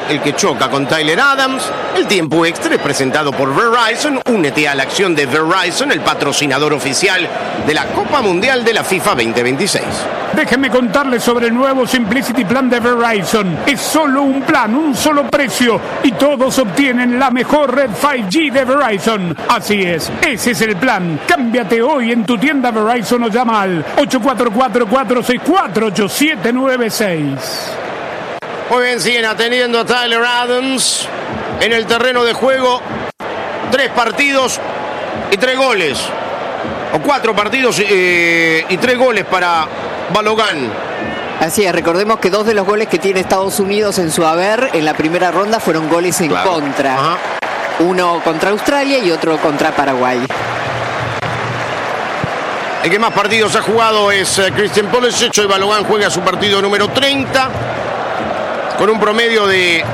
el que choca con Tyler Adams. El tiempo extra es presentado por Verizon. Únete a la acción de Verizon, el patrocinador oficial de la Copa Mundial de la FIFA 2026. Déjenme contarles sobre el nuevo Simplicity Plan de Verizon. Es solo un plan, un solo precio, y todos obtienen la mejor red 5G de Verizon. Así es, ese es el plan. Cámbiate hoy en tu tienda Verizon o llama al 844-464-8796. Muy bien, siguen atendiendo a Tyler Adams en el terreno de juego. 3 partidos y 3 goles. O 4 partidos y 3 goles para Balogun. Así es, recordemos que 2 de los goles que tiene Estados Unidos en su haber en la primera ronda fueron goles en contra. Ajá. Uno contra Australia y otro contra Paraguay. El que más partidos ha jugado es Christian Pulisic. Hoy Balogun juega su partido número 30 con un promedio de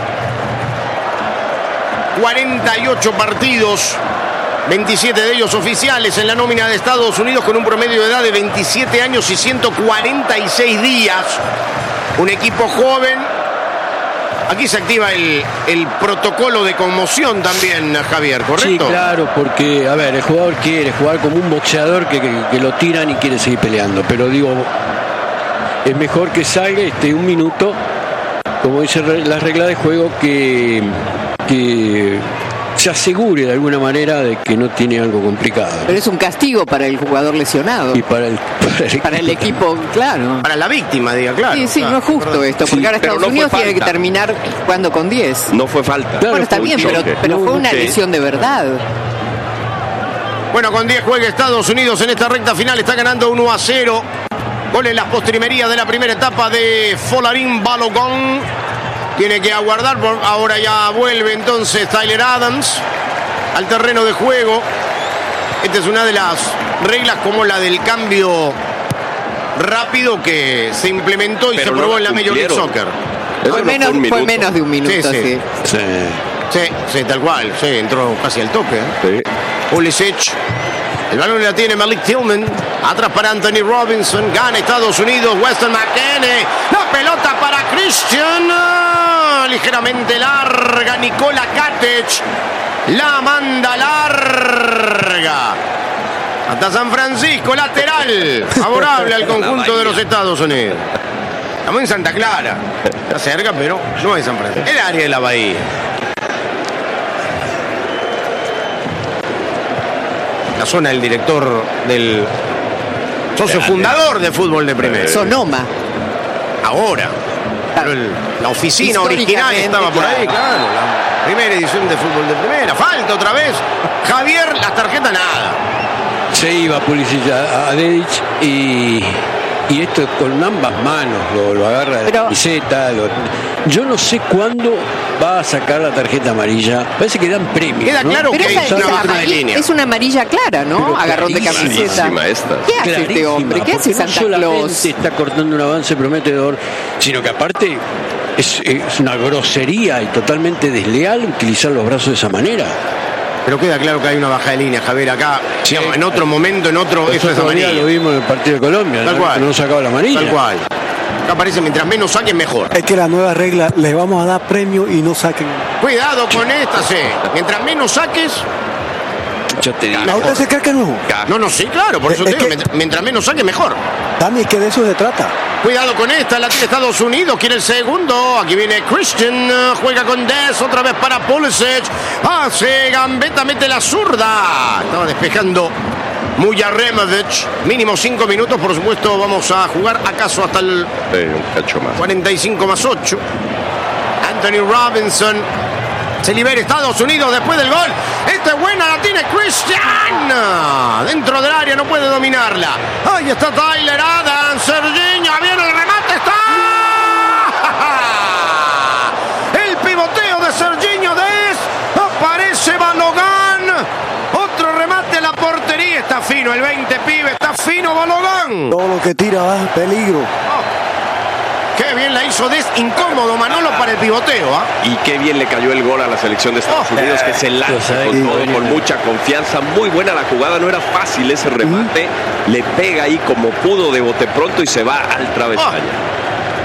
48 partidos, 27 de ellos oficiales en la nómina de Estados Unidos, con un promedio de edad de 27 años y 146 días. Un equipo joven. Aquí se activa el protocolo de conmoción también, Javier, ¿correcto? Sí, claro, porque, a ver, el jugador quiere jugar como un boxeador que lo tiran y quiere seguir peleando. Pero digo, es mejor que salga un minuto, como dice la regla de juego, que se asegure de alguna manera de que no tiene algo complicado. Pero es un castigo para el jugador lesionado. Y para el equipo, claro. Para la víctima, diga, claro. Sí, claro, no es justo esto, porque ahora Estados Unidos tiene que terminar jugando con 10. No fue falta. Bueno, está bien, pero fue una lesión de verdad. Bueno, con 10 juega Estados Unidos en esta recta final. Está ganando 1-0. Gol en las postrimerías de la primera etapa de Folarin Balogun. Tiene que aguardar, ahora ya vuelve entonces Tyler Adams al terreno de juego. Esta es una de las reglas como la del cambio rápido que se implementó y se probó en la Major League Soccer. Fue menos de un minuto, Sí, tal cual. Sí, entró casi al toque. Sí. Pulisic. El balón la tiene Malik Tillman. Atrás para Anthony Robinson. Gana Estados Unidos. Weston McKennie. La pelota para Christian. Ligeramente larga. Nikola Katic. La manda larga. Hasta San Francisco. Lateral. Favorable al conjunto de los Estados Unidos. Estamos en Santa Clara. Está cerca, pero no es San Francisco. El área de la Bahía. La zona del director del socio fundador de fútbol de primera. Sonoma. Ahora. Pero la oficina original estaba por ahí, claro. La primera edición de fútbol de primera. Falta otra vez. Javier, las tarjetas nada. Se iba Pulisic a Dedic y esto con ambas manos lo agarra de la camiseta. Yo no sé cuándo va a sacar la tarjeta amarilla. Parece que dan premios. Queda claro, ¿no? Pero que es una baja de línea. Es una amarilla clara, ¿no? Pero agarrón de camiseta. ¿Qué hace este hombre? ¿Qué hace Santa Claus? No solamente está cortando un avance prometedor, sino que aparte es una grosería y totalmente desleal utilizar los brazos de esa manera. Pero queda claro que hay una baja de línea, Javier, acá. Sí. Digamos, en otro momento, eso es amarilla. Lo vimos en el partido de Colombia, tal cual. No sacaba la amarilla. Tal cual. Acá parece mientras menos saquen mejor. Es que la nueva regla, les vamos a dar premio y no saquen. Cuidado con esta, sí. Mientras menos saques. Yo te digo. ¿La otra se cree que no? No, sí, claro, por eso te digo, mientras menos saques mejor. Dani, que de eso se trata. Cuidado con esta, la tiene Estados Unidos, quiere el segundo. Aquí viene Christian, juega con Des, otra vez para Pulisic. Hace gambeta, mete la zurda. Estaba despejando Mujaremovic. Mínimo 5 minutos, por supuesto, vamos a jugar acaso hasta el un cacho más. 45 más 8. Anthony Robinson. Se libera Estados Unidos después del gol. Esta es buena, la tiene Christian. Dentro del área no puede dominarla. Ahí está Tyler Adams. Serginho, viene el remate. ¡Está! El pivoteo de Serginho Des. Aparece Balogun. Otro remate a la portería. Está fino el 20, pibe. Está fino Balogun. Todo lo que tira va peligro. Qué bien la hizo Des, incómodo Manolo para el pivoteo. Y qué bien le cayó el gol a la selección de Estados Unidos, que se lanza con mucha confianza. Muy buena la jugada, no era fácil ese remate. Le pega ahí como pudo de bote pronto y se va al travesaño.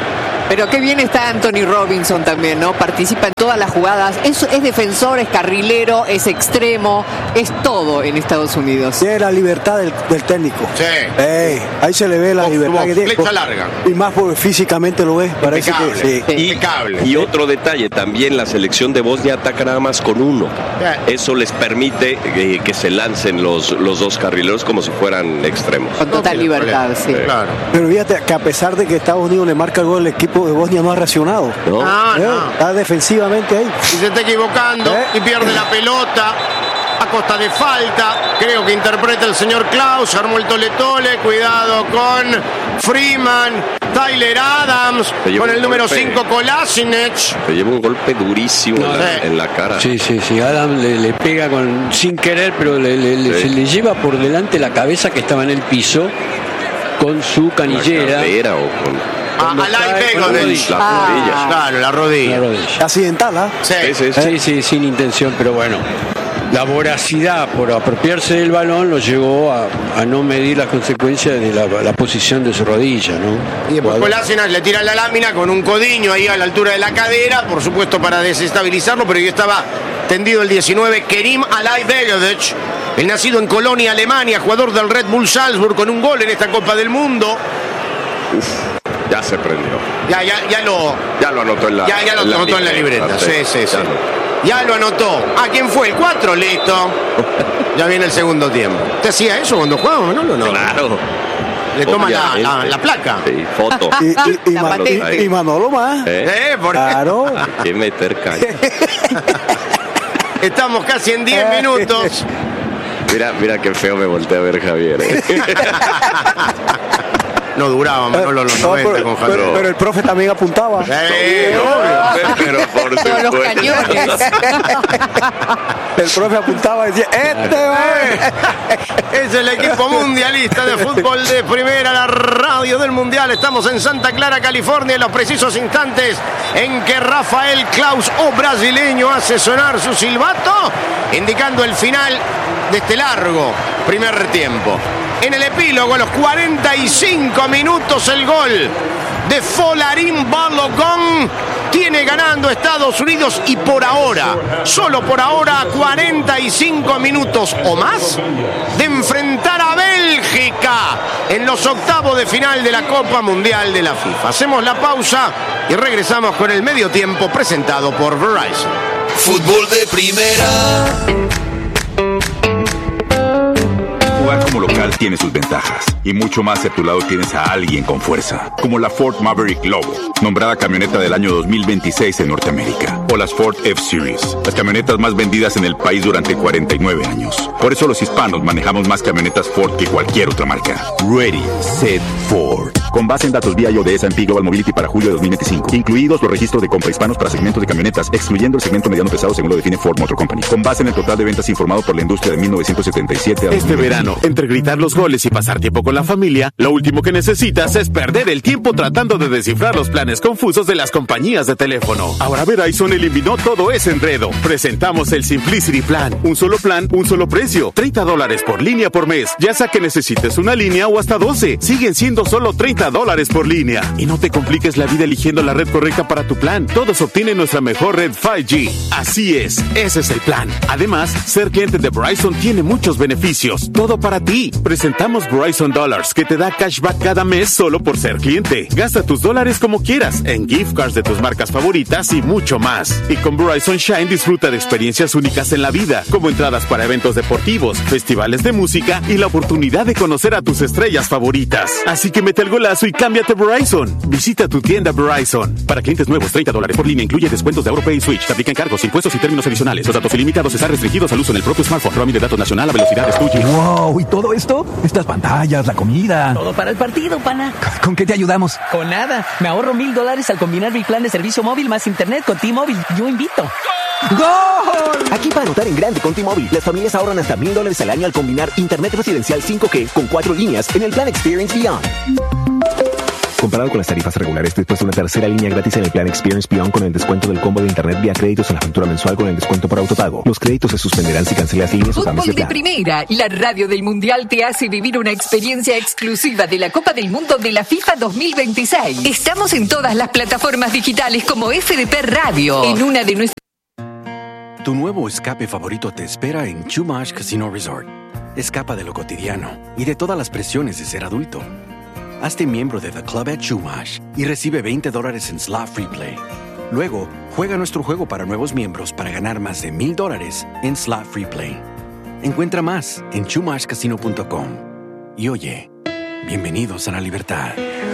Pero qué bien está Anthony Robinson también, ¿no? Participa en todas las jugadas. Es defensor, es carrilero, es extremo, es todo en Estados Unidos. Tiene la libertad del técnico. Sí. Ahí se le ve la libertad que tiene. Flecha larga. Y más porque físicamente lo ves. Parece Impecable. que sí. Impecable. Y otro detalle, también la selección de Bosnia ataca nada más con uno. Eso les permite que se lancen los dos carrileros como si fueran extremos. Con total libertad, sí. Claro. Pero fíjate que a pesar de que Estados Unidos le marca el gol, el equipo de Bosnia no ha reaccionado. ¿No? No. Está defensivamente ahí. Y se está equivocando y pierde la pelota a costa de falta. Creo que interpreta el señor Klaus. Armó el tole-tole. Cuidado con Freeman. Tyler Adams. Con el número 5 Kolasinac. Se lleva un golpe durísimo en la cara. Sí. Adams le pega sin querer, pero se le lleva por delante la cabeza que estaba en el piso con su canillera. A Lai Begovic. Las rodillas. Claro, la rodilla. Accidental, ¿ah? Sí, sin intención, pero bueno. La voracidad por apropiarse del balón lo llevó a no medir las consecuencias de la posición de su rodilla, ¿no? Y después Kolasinac le tira la lámina con un codiño ahí a la altura de la cadera, por supuesto para desestabilizarlo, pero ahí estaba tendido el 19, Kerim Alaibegovic, el nacido en Colonia, Alemania, jugador del Red Bull Salzburg con un gol en esta Copa del Mundo. Ya se prendió. Ya lo anotó en la libreta. Sí. Ya lo anotó. ¿A quién fue? ¿El 4? Listo. Ya viene el segundo tiempo. ¿Te hacía eso cuando jugaba, Manolo? No. Claro. Le toma la placa. Sí, foto. Y Manolo más. Claro. Hay que meter caña. Estamos casi en 10 minutos. Mira qué feo me volteé a ver Javier. No duraba, Manolo, los 90 con Javier. Pero el profe también apuntaba. Obvio. Pero por Todos los cañones. El profe apuntaba y decía, Es el equipo mundialista de fútbol de primera, la radio del mundial. Estamos en Santa Clara, California, en los precisos instantes en que Rafael Klaus, brasileño, hace sonar su silbato, indicando el final de este largo primer tiempo. En el epílogo, a los 45 minutos, el gol de Folarin Balogun tiene ganando Estados Unidos y por ahora, solo por ahora, a 45 minutos o más de enfrentar a Bélgica en los octavos de final de la Copa Mundial de la FIFA. Hacemos la pausa y regresamos con el medio tiempo presentado por Verizon. Fútbol de primera. Jugar como local tiene sus ventajas y mucho más si a tu lado tienes a alguien con fuerza, como la Ford Maverick Lobo, nombrada camioneta del año 2026 en Norteamérica, o las Ford F-Series, las camionetas más vendidas en el país durante 49 años. Por eso los hispanos manejamos más camionetas Ford que cualquier otra marca. Ready, Set, Ford. Con base en datos vía de S&P Global Mobility para julio de 2025, incluidos los registros de compra hispanos para segmentos de camionetas, excluyendo el segmento mediano pesado según lo define Ford Motor Company. Con base en el total de ventas informado por la industria de 1977 a 2025. Este verano, entre gritar los goles y pasar tiempo con la familia, lo último que necesitas es perder el tiempo tratando de descifrar los planes confusos de las compañías de teléfono. Ahora Verizon eliminó todo ese enredo. Presentamos el Simplicity Plan. Un solo plan, un solo precio. $30 por línea por mes. Ya sea que necesites una línea o hasta 12. Siguen siendo solo $30 por línea. Y no te compliques la vida eligiendo la red correcta para tu plan. Todos obtienen nuestra mejor red 5G. Así es, ese es el plan. Además, ser cliente de Verizon tiene muchos beneficios. Todo para ti. Presentamos Verizon Dollars, que te da cashback cada mes solo por ser cliente. Gasta tus dólares como quieras, en gift cards de tus marcas favoritas y mucho más. Y con Verizon Shine disfruta de experiencias únicas en la vida, como entradas para eventos deportivos, festivales de música y la oportunidad de conocer a tus estrellas favoritas. Así que mete el golazo y cámbiate a Verizon. Visita tu tienda Verizon. Para clientes nuevos, $30 por línea incluye descuentos de AutoPay y Switch. Te aplican cargos, impuestos y términos adicionales. Los datos ilimitados están restringidos al uso en el propio smartphone. Roaming de datos nacional a velocidades 2G. Wow, ¿y todo esto? Estas pantallas, la comida. Todo para el partido, pana. ¿Con qué te ayudamos? Con nada. Me ahorro $1,000 al combinar mi plan de servicio móvil más internet con T-Mobile. Yo invito. ¡Gol! Aquí para anotar en grande con T-Mobile, las familias ahorran hasta $1,000 al año al combinar internet residencial 5G con 4 líneas en el plan Experience Beyond. Comparado con las tarifas regulares, después de una tercera línea gratis en el plan Experience Beyond con el descuento del combo de internet vía créditos en la factura mensual con el descuento por autopago. Los créditos se suspenderán si cancelas líneas o cambias de plan. Fútbol de Primera, la radio del Mundial te hace vivir una experiencia exclusiva de la Copa del Mundo de la FIFA 2026. Estamos en todas las plataformas digitales como FDP Radio. En una de nuestras... Tu nuevo escape favorito te espera en Chumash Casino Resort. Escapa de lo cotidiano y de todas las presiones de ser adulto. Hazte miembro de The Club at Chumash y recibe $20 en Slot Free Play. Luego, juega nuestro juego para nuevos miembros para ganar más de $1,000 en Slot Free Play. Encuentra más en chumashcasino.com. Y oye, bienvenidos a la libertad.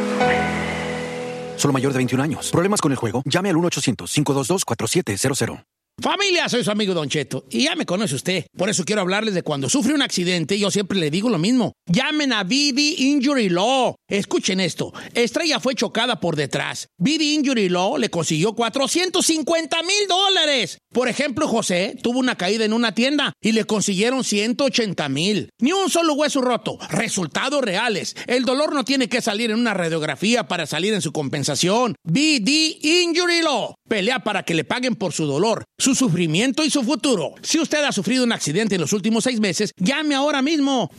Solo mayor de 21 años. ¿Problemas con el juego? Llame al 1-800-522-4700. Familia, soy su amigo Don Cheto y ya me conoce usted. Por eso quiero hablarles de cuando sufre un accidente. Yo siempre le digo lo mismo. Llamen a BD Injury Law. Escuchen esto. Estrella fue chocada por detrás. BD Injury Law le consiguió $450,000. Por ejemplo, José tuvo una caída en una tienda y le consiguieron $180,000. Ni un solo hueso roto. Resultados reales. El dolor no tiene que salir en una radiografía para salir en su compensación. BD Injury Law. Pelea para que le paguen por su dolor, su sufrimiento y su futuro. Si usted ha sufrido un accidente en los últimos 6 meses, llame ahora mismo.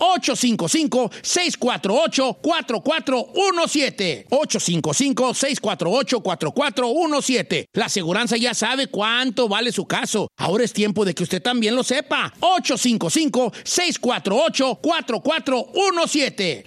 855-648-4417. 855-648-4417. La aseguranza ya sabe cuánto vale su caso. Ahora es tiempo de que usted también lo sepa. 855-648-4417.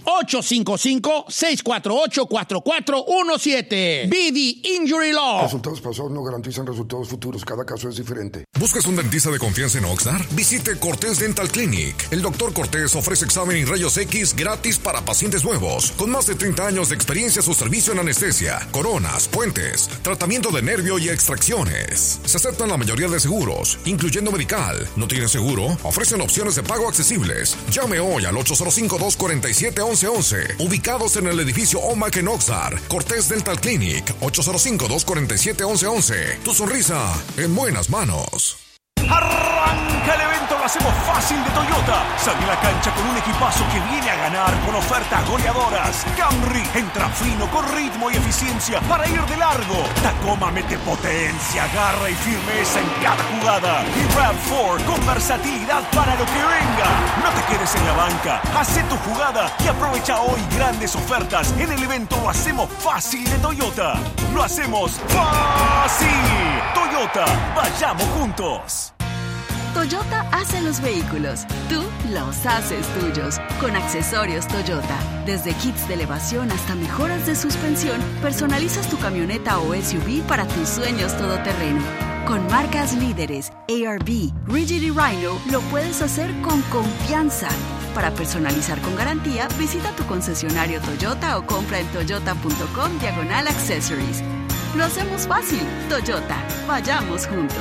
855-648-4417. BD Injury Law. Resultados pasados no garantizan resultados futuros. Cada caso es diferente. ¿Buscas un dentista de confianza en Oxnard? Visite Cortés Dental Clinic. El Dr. Cortés ofrece examen y rayos X gratis para pacientes nuevos. Con más de 30 años de experiencia, su servicio en anestesia, coronas, puentes, tratamiento de nervio y extracciones. Se aceptan la mayoría de seguros, incluyendo medical. ¿No tiene seguro? Ofrecen opciones de pago accesibles. Llame hoy al 805-247-1111. Ubicados en el edificio OMAC en Oxnard. Cortés Dental Clinic. 805-247-1111. Tu sonrisa en buenas manos. Arranca el evento, lo hacemos fácil de Toyota. Sale a la cancha con un equipazo que viene a ganar con ofertas goleadoras. Camry entra fino con ritmo y eficiencia para ir de largo. Tacoma mete potencia, garra y firmeza en cada jugada. Y RAV4 con versatilidad para lo que venga. No te quedes en la banca, hace tu jugada y aprovecha hoy grandes ofertas. En el evento lo hacemos fácil de Toyota. Lo hacemos fácil. Toyota, vayamos juntos. Toyota hace los vehículos, tú los haces tuyos. Con accesorios Toyota, desde kits de elevación hasta mejoras de suspensión, personalizas tu camioneta o SUV para tus sueños todoterreno. Con marcas líderes, ARB, Rigid y Rhino, lo puedes hacer con confianza. Para personalizar con garantía, visita tu concesionario Toyota o compra en toyota.com/accessories. Lo hacemos fácil. Toyota, vayamos juntos.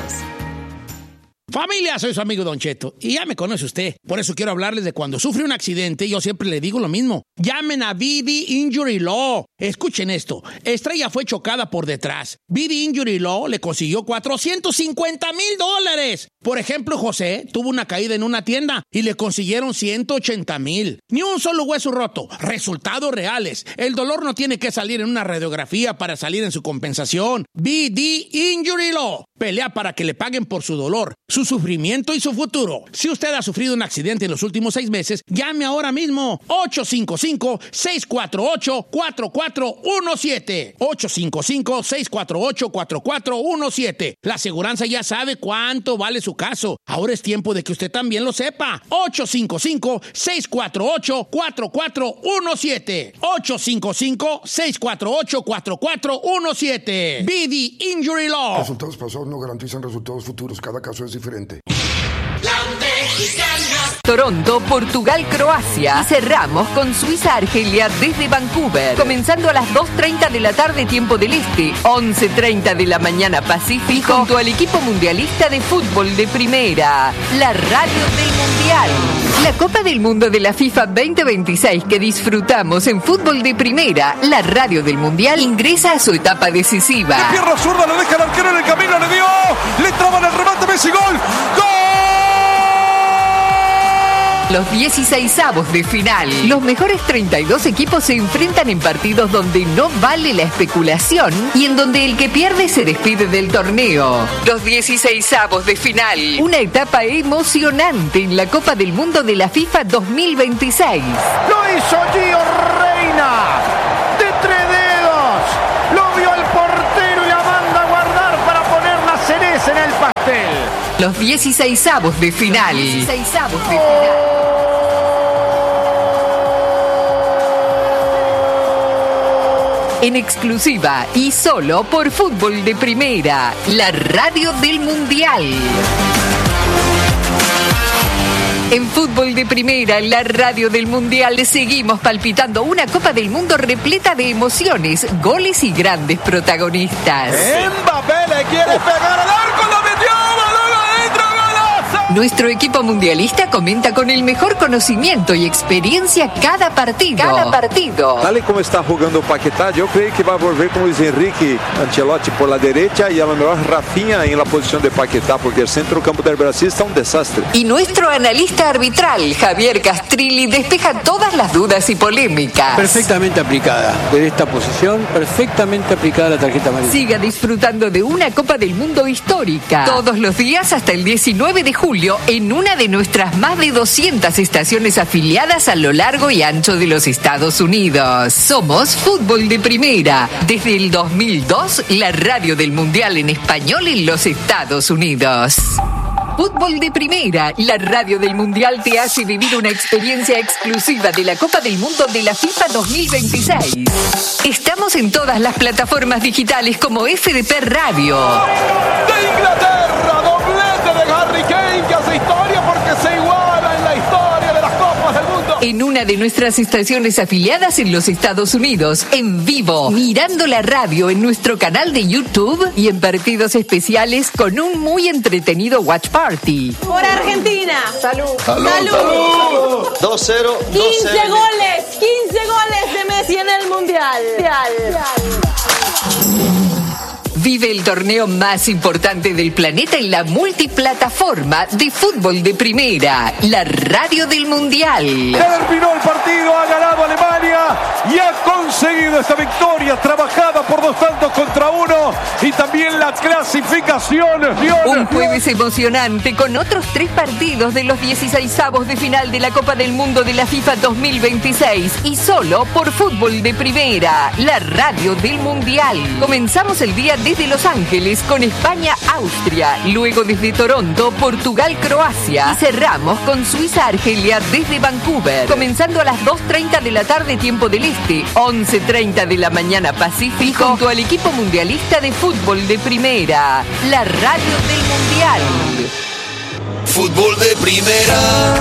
Familia, soy su amigo Don Cheto y ya me conoce usted. Por eso quiero hablarles de cuando sufre un accidente. Yo siempre le digo lo mismo. Llamen a BD Injury Law. Escuchen esto. Estrella fue chocada por detrás. BD Injury Law le consiguió $450,000. Por ejemplo, José tuvo una caída en una tienda y le consiguieron $180,000. Ni un solo hueso roto. Resultados reales. El dolor no tiene que salir en una radiografía para salir en su compensación. BD Injury Law. Pelea para que le paguen por su dolor, su sufrimiento y su futuro. Si usted ha sufrido un accidente en los últimos 6 meses, llame ahora mismo. 855-648-4417. 855-648-4417. La aseguranza ya sabe cuánto vale su caso. Ahora es tiempo de que usted también lo sepa. 855-648-4417. 855-648-4417. BD Injury Law. Resultados pasados no garantizan resultados futuros. Cada caso es diferente. Toronto, Portugal, Croacia. Y cerramos con Suiza, Argelia desde Vancouver. Comenzando a las 2:30 de la tarde, tiempo del este, 11:30 de la mañana Pacífico, junto al equipo mundialista de fútbol de primera, la radio del mundial. La Copa del Mundo de la FIFA 2026 que disfrutamos en fútbol de primera, la radio del mundial, ingresa a su etapa decisiva. De pierna zurda, lo deja el arquero en el camino, le dio, le traban el remate, Messi, gol, ¡gol! Los 16avos de final. Los mejores 32 equipos se enfrentan en partidos donde no vale la especulación y en donde el que pierde se despide del torneo. Los 16avos de final. Una etapa emocionante en la Copa del Mundo de la FIFA 2026. Lo hizo Gio Reyna. De 3 dedos. Lo vio el portero y la manda a guardar para poner la cereza en el pastel. Los 16avos de final. 16avos de final. En exclusiva y solo por Fútbol de Primera, la radio del Mundial. En Fútbol de Primera, la radio del Mundial, seguimos palpitando una Copa del Mundo repleta de emociones, goles y grandes protagonistas. Mbappé le quiere pegar al arco, lo metió, balón adentro, golazo. Nuestro equipo mundialista comenta con el mejor conocimiento y experiencia cada partido. Tal y como está jugando Paquetá, yo creo que va a volver con Luis Enrique Ancelotti por la derecha y a lo mejor Rafinha en la posición de Paquetá, porque el centro campo del Brasil está un desastre. Y nuestro analista arbitral, Javier Castrilli, despeja todas las dudas y polémicas. Perfectamente aplicada. De esta posición, perfectamente aplicada la tarjeta amarilla. Siga disfrutando de una Copa del Mundo histórica. Todos los días hasta el 19 de julio en una de nuestras más de 200 estaciones afiliadas a lo largo y ancho de los Estados Unidos. Somos Fútbol de Primera. Desde el 2002, la radio del Mundial en español en los Estados Unidos. Fútbol de Primera, la radio del Mundial te hace vivir una experiencia exclusiva de la Copa del Mundo de la FIFA 2026. Estamos en todas las plataformas digitales como FDP Radio. De Inglaterra, doblete de Harry Kane que hace historia porque se iguala en la historia de las Copas del Mundo. En una de nuestras estaciones afiliadas en los Estados Unidos, en vivo, mirando la radio en nuestro canal de YouTube y en partidos especiales con un muy entretenido watch party. Por Argentina. Salud. Salud. 2-0. 15 goles. 15 goles de Messi en el Mundial. Vive el torneo más importante del planeta en la multiplataforma de Fútbol de Primera, la radio del Mundial. Terminó el partido, ha ganado Alemania y ha conseguido esta victoria trabajada por 2-1 y también la clasificación. Un jueves emocionante con otros 3 partidos de los 16avos de final de la Copa del Mundo de la FIFA 2026 y solo por Fútbol de Primera, la radio del Mundial. Comenzamos el día desde Los Ángeles con España-Austria, luego desde Toronto, Portugal-Croacia y cerramos con Suiza-Argelia desde Vancouver, comenzando a las 2:30 de la tarde tiempo del Este, 11:30 de la mañana Pacífico, junto al equipo mundialista de Fútbol de Primera, la radio del Mundial. Fútbol de Primera.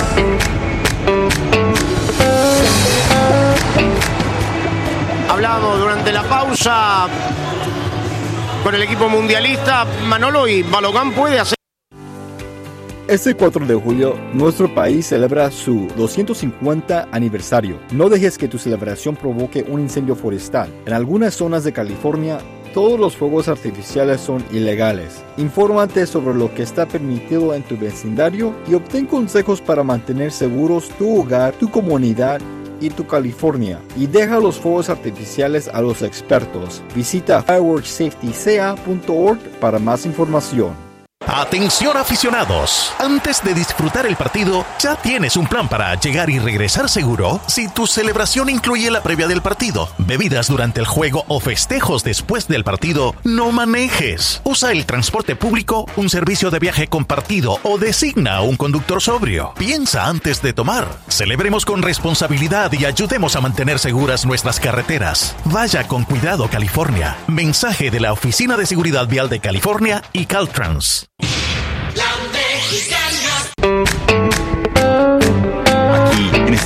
Hablamos durante la pausa con el equipo mundialista. Manolo, y Balogan puede hacer. Este 4 de julio, nuestro país celebra su 250 aniversario. No dejes que tu celebración provoque un incendio forestal. En algunas zonas de California, todos los fuegos artificiales son ilegales. Infórmate sobre lo que está permitido en tu vecindario y obtén consejos para mantener seguros tu hogar, tu comunidad y tu California. Y deja los fuegos artificiales a los expertos. Visita fireworkssafetysea.org para más información. Atención aficionados, antes de disfrutar el partido, ¿ya tienes un plan para llegar y regresar seguro? Si tu celebración incluye la previa del partido, bebidas durante el juego o festejos después del partido, no manejes. Usa el transporte público, un servicio de viaje compartido o designa a un conductor sobrio. Piensa antes de tomar. Celebremos con responsabilidad y ayudemos a mantener seguras nuestras carreteras. Vaya con cuidado, California. Mensaje de la Oficina de Seguridad Vial de California y Caltrans. Aquí, en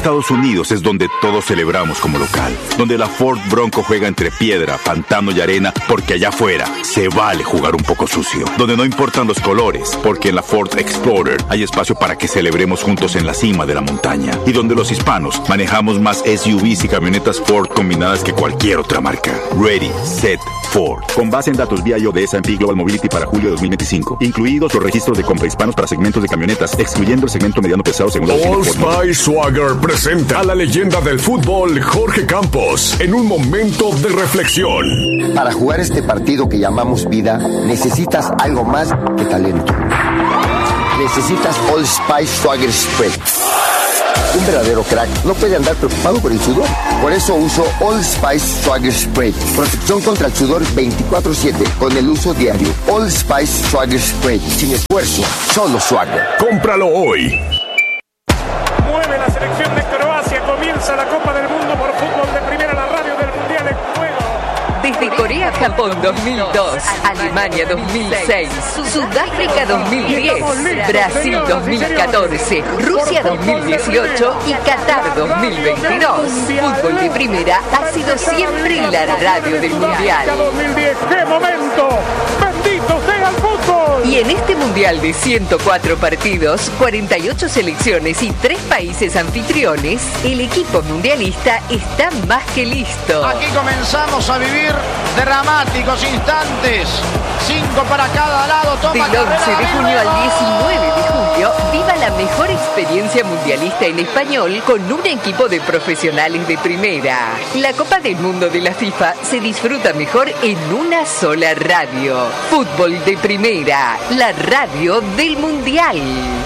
Estados Unidos es donde todos celebramos como local, donde la Ford Bronco juega entre piedra, pantano y arena, porque allá afuera se vale jugar un poco sucio, donde no importan los colores, porque en la Ford Explorer hay espacio para que celebremos juntos en la cima de la montaña, y donde los hispanos manejamos más SUVs y camionetas Ford combinadas que cualquier otra marca. Ready, Set, Ford. Con base en datos BIO de S&P Global Mobility para julio de 2025, incluidos los registros de compra hispanos para segmentos de camionetas, excluyendo el segmento mediano pesado según la Old Spice Swagger presenta a la leyenda del fútbol Jorge Campos en un momento de reflexión. Para jugar este partido que llamamos vida, necesitas algo más que talento. Necesitas Old Spice Swagger Spread. Un verdadero crack no puede andar preocupado por el sudor. Por eso uso Old Spice Swagger Spray. Protección contra el sudor 24/7 con el uso diario. Old Spice Swagger Spray. Sin esfuerzo, solo Swagger. Cómpralo hoy. Mueve la selección de Croacia. Comienza la Copa del Mundo por fútbol de primera, la radio del Mundial en juego. Desde Corea-Japón 2002, Alemania 2006, Sudáfrica 2010, Brasil 2014, Rusia 2018 y Qatar 2022. Fútbol de primera ha sido siempre la radio del Mundial. 2010, ¡qué momento! ¡Bendito sea el fútbol! Y en este Mundial de 104 partidos, 48 selecciones y 3 países anfitriones, el equipo mundialista está más que listo. Aquí comenzamos a vivir dramáticos instantes. 5 para cada lado. Toma del 11 de junio al 19 de julio, viva la mejor experiencia mundialista en español con un equipo de profesionales de primera. La Copa del Mundo de la FIFA se disfruta mejor en una sola radio. Fútbol de primera, la radio del Mundial.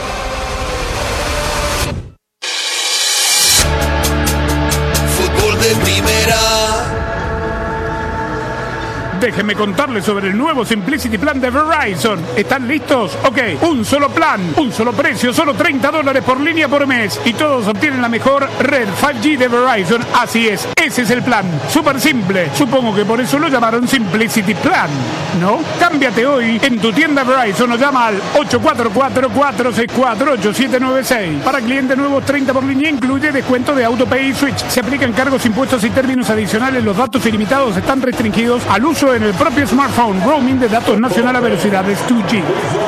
Fútbol de primera. Déjenme contarles sobre el nuevo Simplicity Plan de Verizon. ¿Están listos? Ok, un solo plan, un solo precio, solo $30 por línea por mes. Y todos obtienen la mejor red 5G de Verizon. Así es, ese es el plan. Súper simple. Supongo que por eso lo llamaron Simplicity Plan, ¿no? Cámbiate hoy en tu tienda Verizon o llama al 844-464-8796. Para clientes nuevos, 30 por línea incluye descuento de AutoPay y Switch. Se aplican cargos, impuestos y términos adicionales. Los datos ilimitados están restringidos al uso en el propio smartphone. Roaming de datos nacional a velocidades 2G.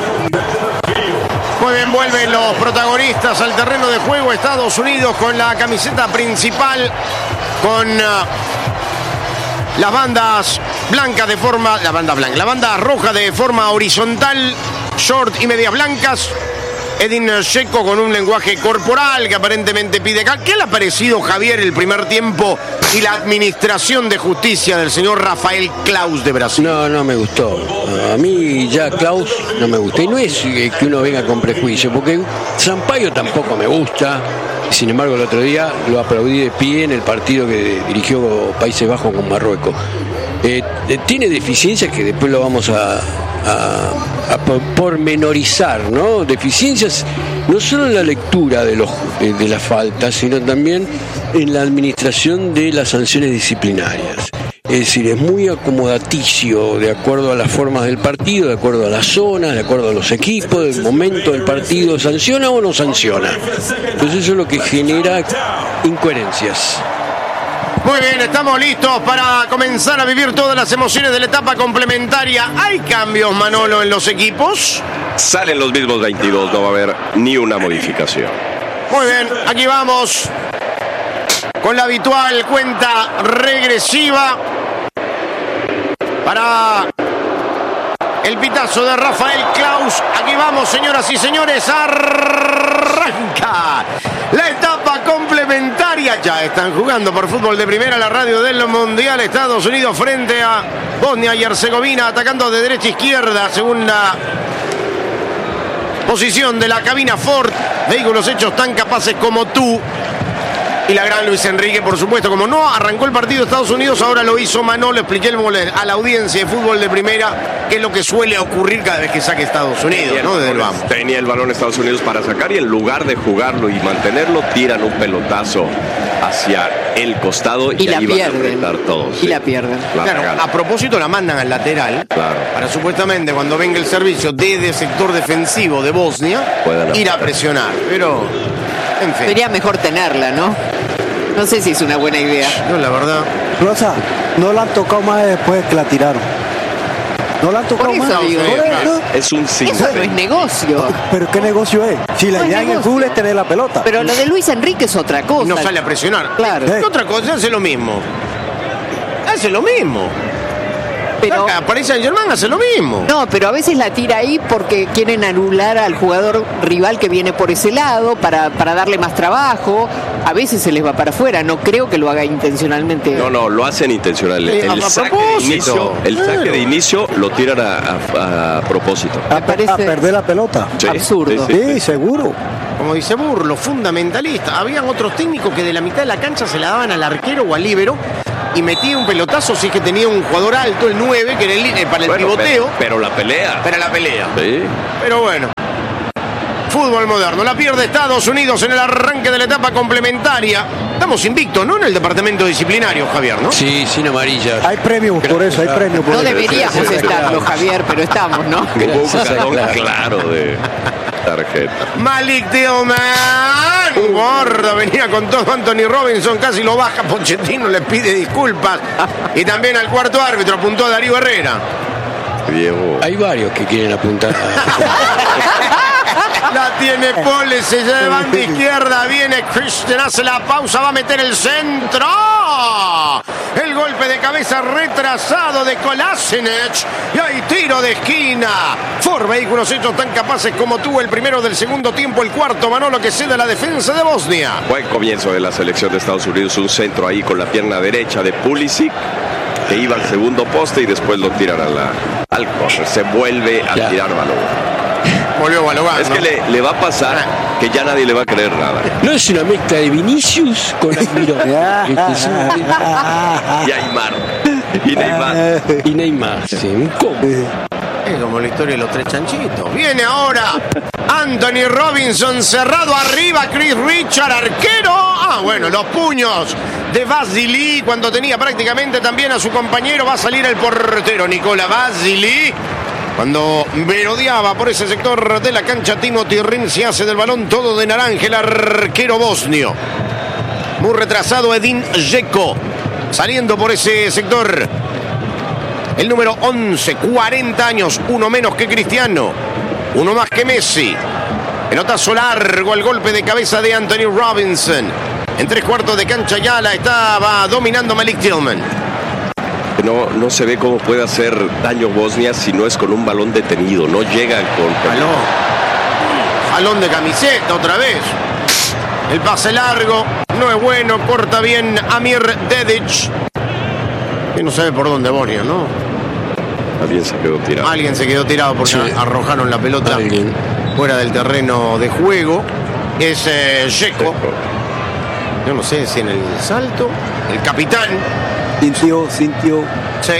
Muy bien, vuelven los protagonistas al terreno de juego. Estados Unidos con la camiseta principal, con las bandas blancas de forma, la banda roja de forma horizontal, short y medias blancas. Edin Dzeko con un lenguaje corporal que aparentemente pide... ¿Qué le ha parecido, Javier, el primer tiempo y la administración de justicia del señor Rafael Klaus de Brasil? No me gustó. A mí ya Klaus no me gusta. Y no es que uno venga con prejuicio, porque Sampaio tampoco me gusta. Sin embargo, el otro día lo aplaudí de pie en el partido que dirigió Países Bajos con Marruecos. Tiene deficiencias que después lo vamos a pormenorizar, ¿no? Deficiencias no solo en la lectura de las faltas, sino también en la administración de las sanciones disciplinarias. Es decir, es muy acomodaticio de acuerdo a las formas del partido, de acuerdo a las zonas, de acuerdo a los equipos, del momento del partido, ¿sanciona o no sanciona? Entonces eso es lo que genera incoherencias. Muy bien, estamos listos para comenzar a vivir todas las emociones de la etapa complementaria. ¿Hay cambios, Manolo, en los equipos? Salen los mismos 22, no va a haber ni una modificación. Muy bien, aquí vamos con la habitual cuenta regresiva para el pitazo de Rafael Klaus. Aquí vamos, señoras y señores, arranca la etapa complementaria. Ya están jugando por fútbol de primera la radio del Mundial. Estados Unidos frente a Bosnia y Herzegovina, atacando de derecha a izquierda según la posición de la cabina Ford. Vehículos hechos tan capaces como tú. Y la gran Luis Enrique, por supuesto. Como no arrancó el partido de Estados Unidos, ahora lo hizo Manolo. Expliquémosle a la audiencia de fútbol de primera qué es lo que suele ocurrir cada vez que saque Estados Unidos, ¿no? Desde el vamos. Tenía el balón Estados Unidos para sacar y en lugar de jugarlo y mantenerlo, tiran un pelotazo hacia el costado y la ahí van a pierden. enfrentar todos. Y la pierden. Claro, a propósito la mandan al lateral, claro, para supuestamente cuando venga el servicio desde sector defensivo de Bosnia ir a presionar, pero En fin. Sería mejor tenerla, ¿no? No sé si es una buena idea. No, la verdad. Rosa, no la han tocado más después que la tiraron. No la han tocado Por eso más. digo. Por eso. Es un Eso no es negocio. Pero ¿qué negocio es? Si la No es idea en el negocio. fútbol es tener la pelota. Pero lo de Luis Enrique es otra cosa. Y no sale a presionar. Claro. ¿Qué otra cosa? Hace lo mismo. Hace lo mismo. Pero Paris Saint-Germain hace lo mismo. no, pero a veces la tira ahí porque quieren anular al jugador rival que viene por ese lado para darle más trabajo. A veces se les va para afuera. No creo que lo haga intencionalmente. No, lo hacen intencional. A propósito. El saque de inicio lo tiran a propósito. A perder la pelota. Sí, Absurdo. Sí, seguro. Como dice Burlo, fundamentalista. Habían otros técnicos que de la mitad de la cancha se la daban al arquero o al líbero y metía un pelotazo si es que tenía un jugador alto, el 9, que era para el pivoteo. Pero la pelea. Para la pelea. Sí. Pero bueno. Fútbol moderno. La pierde Estados Unidos en el arranque de la etapa complementaria. Estamos invictos, ¿no? En el departamento disciplinario, Javier, ¿no? Sí, sin amarillas. Hay premios por eso, hay premios por No eso. deberíamos estarlo, Javier, pero estamos, ¿no? Hubo un cartón claro de tarjeta. Malik Tillman. Gordo, venía con todo Anthony Robinson, casi lo baja. Pochettino le pide disculpas. Y también al cuarto árbitro apuntó a Darío Herrera. Diego. Hay varios que quieren apuntar. La tiene Pole, se lleva de banda izquierda. Viene Christian, hace la pausa, va a meter el centro. El golpe de cabeza retrasado de Kolasinac. Y hay tiro de esquina. Ford Vehículos hechos tan capaces como tuvo el primero del segundo tiempo. El cuarto, Manolo, que cede a la defensa de Bosnia. Buen comienzo de la selección de Estados Unidos. Un centro ahí con la pierna derecha de Pulisic, que iba al segundo poste y después lo tiran al corner. Se vuelve a tirar balón. Volvió Balogan. Es que le va a pasar que ya nadie le va a creer nada. No es una mezcla de Vinicius con Almirón. Y Aymar. Y Neymar. Y Neymar, sí, un combo. Es como la historia de los tres chanchitos. Viene ahora Anthony Robinson cerrado arriba. Chris Richard, arquero. Bueno, los puños de Vasily cuando tenía prácticamente también a su compañero. Va a salir el portero Nicola Vasily. Cuando merodeaba por ese sector de la cancha, Timothy Rin se hace del balón todo de naranja, el arquero bosnio. Muy retrasado Edin Dzeko, saliendo por ese sector. El número 11, 40 años, uno menos que Cristiano, uno más que Messi. Pelotazo largo, al golpe de cabeza de Anthony Robinson. En tres cuartos de cancha ya la estaba dominando Malik Tillman. No se ve cómo puede hacer daño Bosnia si no es con un balón detenido. No llegan con jalón de camiseta otra vez. El pase largo no es bueno, corta bien Amir Dedic. Y no sabe por dónde Bosnia, ¿no? Alguien se quedó tirado. Alguien se quedó tirado porque arrojaron la pelota fuera del terreno de juego. Es Dzeko. Yo no sé si en el salto. El capitán. Sintió. Sí.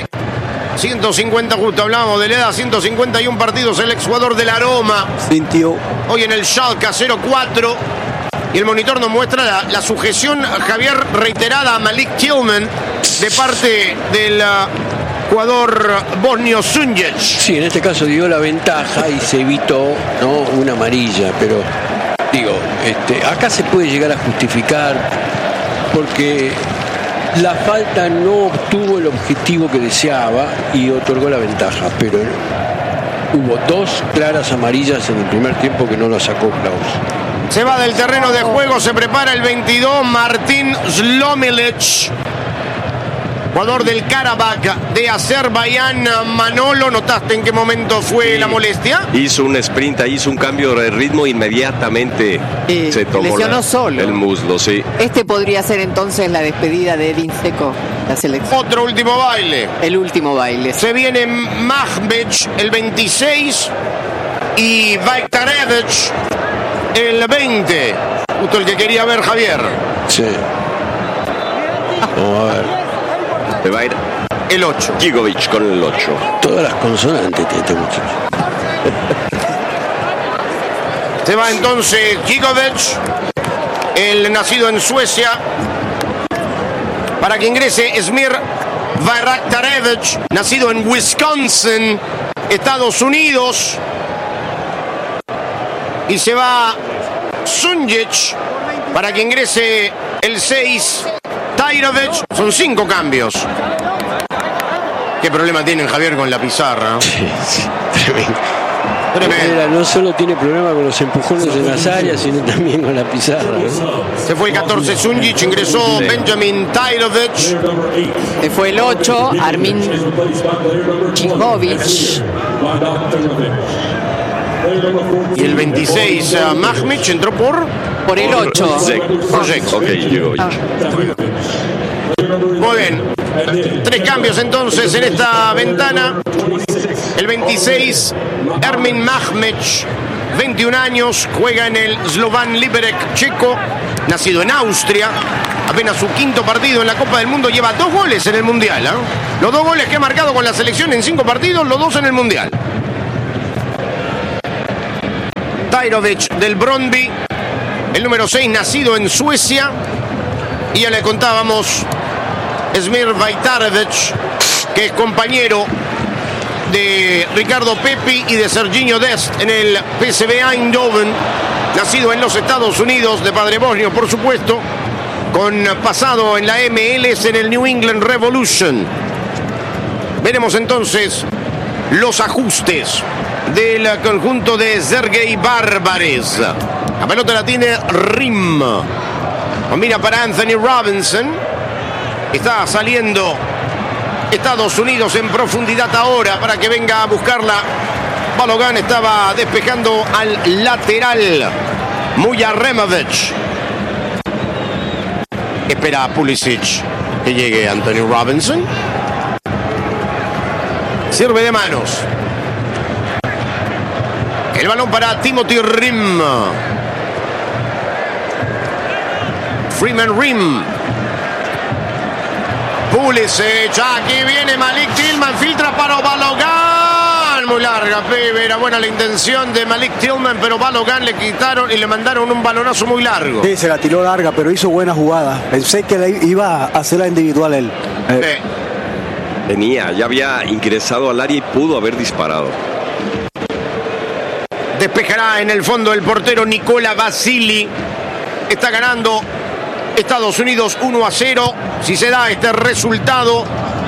150 justo, hablábamos de la edad, 151 partidos el exjugador del Aroma. Sintió. Hoy en el Schalke 0-4. Y el monitor nos muestra la sujeción, Javier, reiterada a Malik Tillman de parte del jugador bosnio Sunjic. Sí, en este caso dio la ventaja y se evitó, ¿no?, una amarilla, pero digo, acá se puede llegar a justificar porque la falta no obtuvo el objetivo que deseaba y otorgó la ventaja, pero hubo dos claras amarillas en el primer tiempo que no lo sacó Klaus. Se va del terreno de juego, se prepara el 22, Martín Slomilic, jugador del Karabakh de Azerbaiyán. Manolo, ¿notaste en qué momento fue la molestia? Hizo un sprint, hizo un cambio de ritmo, inmediatamente se tomó el muslo, sí. Este podría ser entonces la despedida de Edin Dzeko, la selección. Otro último baile. El último baile. Se viene Mahbec el 26 y Vajtarevic el 20. Justo el que quería ver Javier. Sí. Vamos a ver. Se va a ir el 8. Gigovic con el 8. Todas las consonantes tiene este muchacho. Se va entonces Gigovic, el nacido en Suecia, para que ingrese Esmir Vajtarevic, nacido en Wisconsin, Estados Unidos. Y se va Sunjic, para que ingrese el 6, Tajrovic. Son 5 cambios. ¿Qué problema tienen, Javier, con la pizarra? ¿No? Sí, tremendo. No solo tiene problema con los empujones en las áreas, sino también con la pizarra, ¿no? Se fue el 14 Sunjic, ingresó Benjamin Tajrovic. Se fue el 8, Armin Chingovic. Y el 26, Mahmic, entró por el 8. Proyecto. Ok, llegó. Muy bien. 3 cambios entonces en esta ventana. El 26, Ermin Mahmic, 21 años, juega en el Slovan Liberec checo, nacido en Austria. Apenas su 5º partido en la Copa del Mundo, lleva 2 goles en el Mundial. Los 2 goles que ha marcado con la selección en 5 partidos, los 2 en el Mundial. Tajrovic del Brøndby, el número 6, nacido en Suecia. Y ya le contábamos, Esmir Vajtarevic, que es compañero de Ricardo Pepi y de Serginho Dest en el PSV Eindhoven, nacido en los Estados Unidos, de padre bosnio, por supuesto, con pasado en la MLS en el New England Revolution. Veremos entonces los ajustes del conjunto de Sergei Barbares. La pelota la tiene Rim. Combina para Anthony Robinson. Está saliendo Estados Unidos en profundidad ahora para que venga a buscarla. Balogan estaba despejando al lateral. Mujaremovic. Espera a Pulisic que llegue Anthony Robinson. Sirve de manos. El balón para Timothy Rim. Freeman Rim. Pulisic. Aquí viene Malik Tillman. Filtra para Balogan. Muy larga, Pepe. Era buena la intención de Malik Tillman, pero Balogan le quitaron y le mandaron un balonazo muy largo. Sí, se la tiró larga, pero hizo buena jugada. Pensé que iba a hacer la individual él. Ya había ingresado al área y pudo haber disparado. Despejará en el fondo el portero Nicola Vasili. Está ganando Estados Unidos 1-0. Si se da este resultado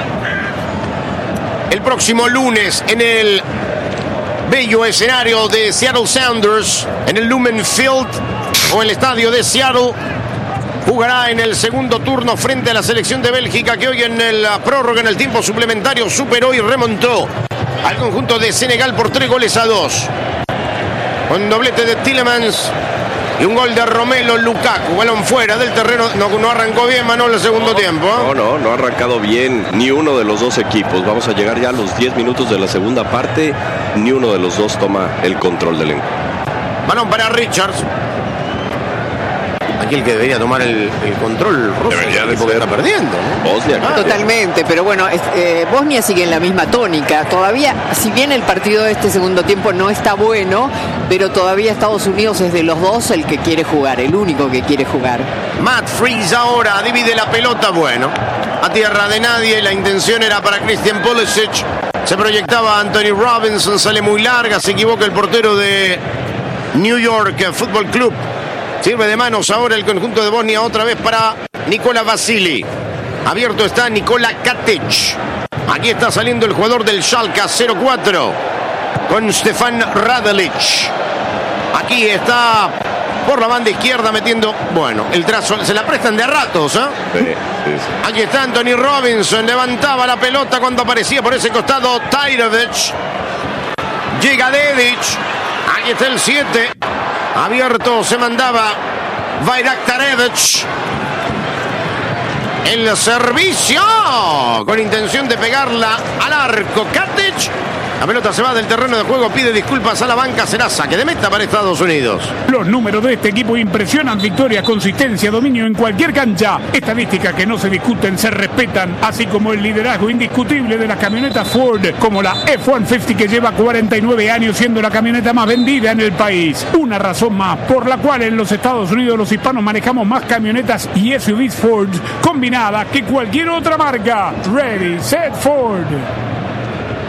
el próximo lunes en el bello escenario de Seattle Sounders, en el Lumen Field o el estadio de Seattle, jugará en el segundo turno frente a la selección de Bélgica, que hoy en la prórroga, en el tiempo suplementario, superó y remontó al conjunto de Senegal por 3-2. Con doblete de Tielemans y un gol de Romelu Lukaku. Balón fuera del terreno. No arrancó bien Manolo el segundo tiempo. No ha arrancado bien ni uno de los dos equipos. Vamos a llegar ya a los 10 minutos de la segunda parte. Ni uno de los dos toma el control del encuentro. Balón para Richards. Aquí el que debería tomar el control ruso, debería de porque está perdiendo, ¿no? Bosnia. Totalmente, pero bueno, Bosnia sigue en la misma tónica. Todavía, si bien el partido de este segundo tiempo no está bueno, pero todavía Estados Unidos es de los dos el que quiere jugar, el único que quiere jugar. Matt Freeze ahora divide la pelota, bueno, a tierra de nadie. La intención era para Christian Pulisic. Se proyectaba Anthony Robinson, sale muy larga, se equivoca el portero de New York Football Club. Sirve de manos ahora el conjunto de Bosnia otra vez para Nicola Vasili. Abierto está Nikola Katic. Aquí está saliendo el jugador del Schalke 04 con Stefan Radelic. Aquí está por la banda izquierda metiendo, bueno, el trazo. Se la prestan de ratos, ¿eh? Sí. Aquí está Anthony Robinson. Levantaba la pelota cuando aparecía por ese costado Tajrovic. Llega Dedic. Aquí está el 7. Abierto se mandaba Vajtarevic. El servicio con intención de pegarla al arco. Katic. La pelota se va del terreno de juego, pide disculpas a la banca, será saque de meta para Estados Unidos. Los números de este equipo impresionan: victoria, consistencia, dominio en cualquier cancha. Estadísticas que no se discuten, se respetan, así como el liderazgo indiscutible de las camionetas Ford, como la F-150, que lleva 49 años siendo la camioneta más vendida en el país. Una razón más por la cual en los Estados Unidos los hispanos manejamos más camionetas y SUVs Ford combinadas que cualquier otra marca. Ready, set, Ford.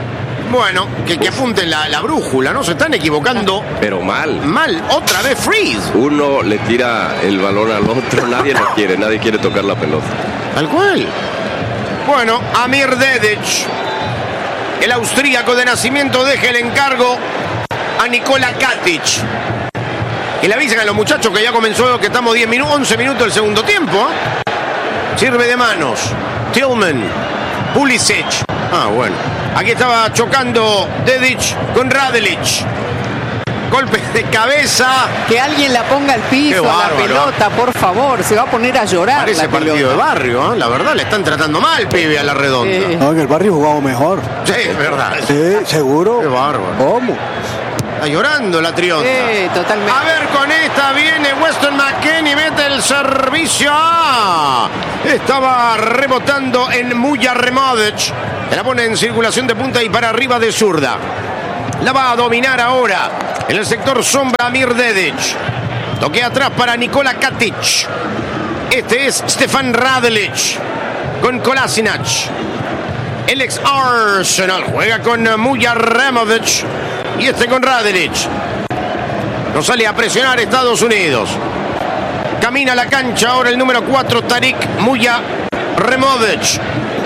Bueno, que apunten la brújula, ¿no? Se están equivocando. Pero mal. Mal, otra vez Freeze. Uno le tira el balón al otro, nadie quiere tocar la pelota. Tal cual. Bueno, Amir Dedic, el austríaco de nacimiento, deja el encargo a Nikola Katic. Que le avisan a los muchachos que ya comenzó, que estamos 11 minutos del segundo tiempo. Sirve de manos. Tillman, Pulisic. Bueno. Aquí estaba chocando Dedic con Radelic. Golpe de cabeza. Que alguien la ponga al piso, la pelota, por favor. Se va a poner a llorar. Parece la partido pelota de barrio, ¿eh? La verdad, le están tratando mal, pibe, a la redonda. No, en el barrio jugamos mejor. Sí, es verdad. Sí, seguro. Qué bárbaro. ¿Cómo? Está llorando la trionda. Totalmente. A ver, con esta viene Weston McKennie, mete el servicio. Estaba rebotando en Muja Removic. La pone en circulación de punta y para arriba de zurda. La va a dominar ahora en el sector sombra Amir Dedic. Toque atrás para Nikola Katic. Este es Stefan Radelic con Kolasinac. El ex Arsenal juega con Muja Removic. Y este con Radelic. No sale a presionar Estados Unidos. Camina a la cancha ahora el número 4, Tarik Muja Removic.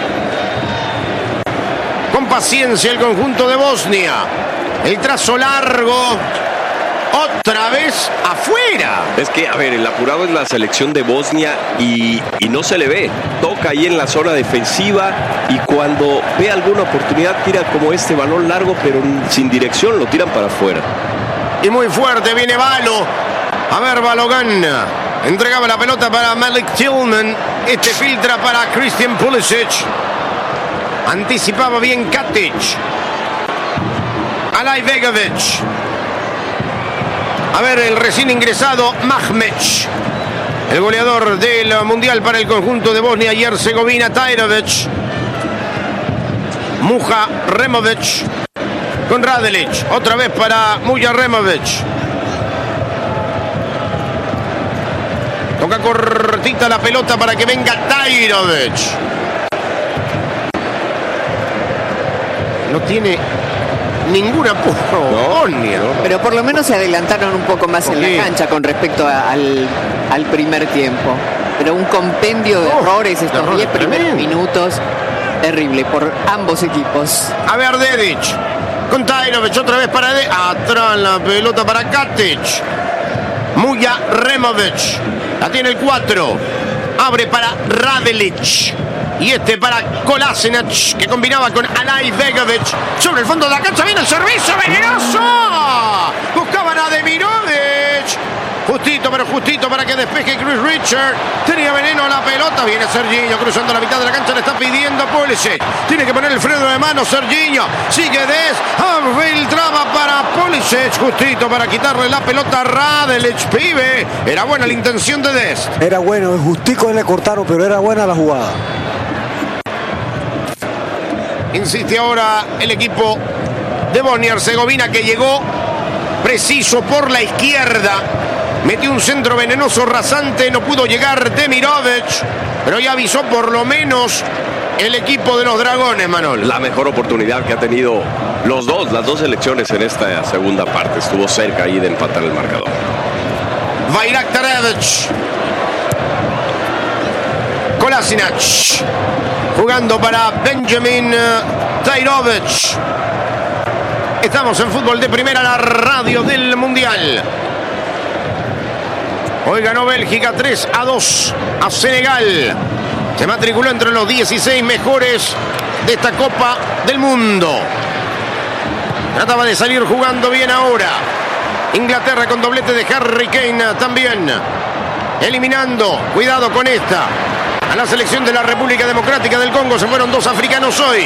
Con paciencia el conjunto de Bosnia. El trazo largo. Otra vez afuera. Es que, a ver, el apurado es la selección de Bosnia y no se le ve. Toca ahí en la zona defensiva y cuando ve alguna oportunidad tira como este balón largo, pero sin dirección, lo tiran para afuera. Y muy fuerte viene Balo. A ver, Balogan. Entregaba la pelota para Malik Tillman. Este filtra para Christian Pulisic. Anticipaba bien Katic. Alay Begovic. A ver, el recién ingresado Mahmech, el goleador del Mundial para el conjunto de Bosnia y Herzegovina, Tajrovic. Muja Removic con Radelic. Otra vez para Muja Removic. Toca cortita la pelota para que venga Tajrovic. No tiene ninguna Bosnia. Pero por lo menos se adelantaron un poco más en la cancha con respecto al primer tiempo. Pero un compendio de errores estos 10 primeros minutos. Terrible por ambos equipos. A ver, Dedic con Tajrovic otra vez para atrás la pelota para Katic. Muja Removic. La tiene el 4. Abre para Radelic. Y este para Kolasinac, que combinaba con Alay Begovic. Sobre el fondo de la cancha viene el servicio venenoso. Buscaban a Demirovic. Justito, pero justito para que despeje Chris Richard. Tenía veneno la pelota. Viene Serginho cruzando la mitad de la cancha. Le está pidiendo Pulisic. Tiene que poner el freno de mano Serginho. Sigue Dest. Filtraba para Pulisic. Justito para quitarle la pelota a Radelic. Pibe. Era buena la intención de Dest. Era bueno. Justico le cortaron, pero era buena la jugada. Insiste ahora el equipo de Bosnia-Herzegovina, que llegó preciso por la izquierda. Metió un centro venenoso rasante, no pudo llegar Demirovic, pero ya avisó por lo menos el equipo de los Dragones, Manol. La mejor oportunidad que ha tenido las dos selecciones en esta segunda parte. Estuvo cerca ahí de empatar el marcador. Vajraktarevic. Kolasinac. Jugando para Benjamin Tajrovic. Estamos en Fútbol de Primera, la radio del Mundial. Hoy ganó Bélgica 3-2 a Senegal. Se matriculó entre los 16 mejores de esta Copa del Mundo. Trataba de salir jugando bien ahora. Inglaterra con doblete de Harry Kane también. Eliminando, cuidado con esta, a la selección de la República Democrática del Congo. Se fueron 2 africanos hoy.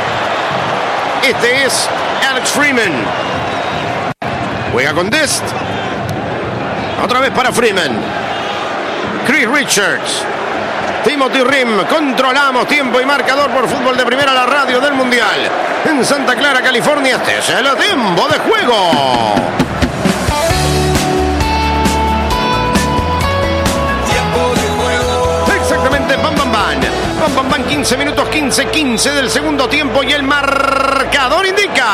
Este es Alex Freeman. Juega con Dest. Otra vez para Freeman. Chris Richards. Timothy Rim. Controlamos tiempo y marcador por Fútbol de Primera, la radio del Mundial. En Santa Clara, California. Este es el tiempo de juego. Exactamente, bam, bam, bam. Bam, bam, bam, 15 15 minutos, 15 del segundo tiempo y el marcador indica.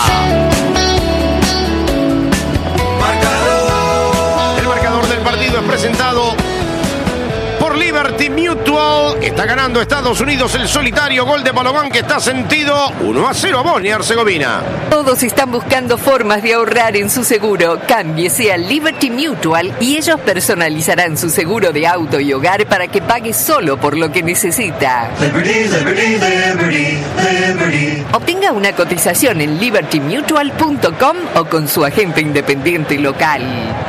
El marcador del partido es presentado por Liberty Mutual. Está ganando Estados Unidos el solitario gol de Balogun, que está sentido 1-0 a Bosnia y Herzegovina. Todos están buscando formas de ahorrar en su seguro. Cámbiese a Liberty Mutual y ellos personalizarán su seguro de auto y hogar para que pague solo por lo que necesita. Liberty, liberty, liberty, liberty. Obtenga una cotización en libertymutual.com o con su agente independiente local.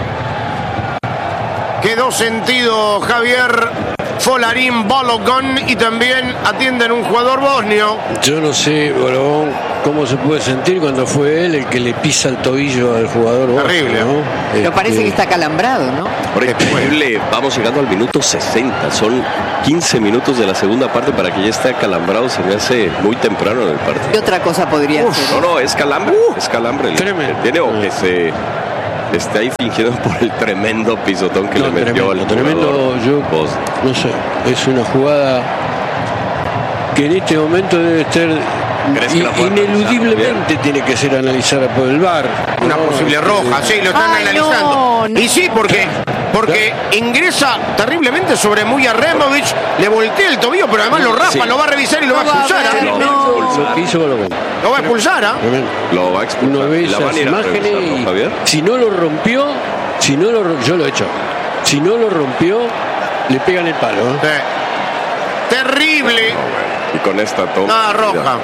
Quedó sentido Javier Folarin Balogun y también atienden un jugador bosnio. Yo no sé, Balogun, cómo se puede sentir cuando fue él el que le pisa el tobillo al jugador bosnio. Terrible, ¿no? Pero parece que está acalambrado, ¿no? Horrible. Vamos llegando al minuto 60. Son 15 minutos de la segunda parte para que ya esté acalambrado. Se me hace muy temprano en el partido. ¿Qué otra cosa podría ser? No, es calambre. Es calambre. Tiene o que se está ahí fingiendo por el tremendo pisotón que le metió al tremendo. Yo no sé, es una jugada que en este momento debe estar ineludiblemente tiene que ser analizada por el VAR. Una posible roja, sí, lo están analizando. Y sí, porque ingresa terriblemente sobre Mujaremovic, le voltea el tobillo, pero además lo raspa, lo va a revisar y lo va a expulsar. Lo va a expulsar, ¿ah? Lo va a expulsar. Uno ve esas imágenes y si no lo rompió, yo lo he hecho. Si no lo rompió, le pegan el palo. Terrible. Y con esta toma. Nada roja.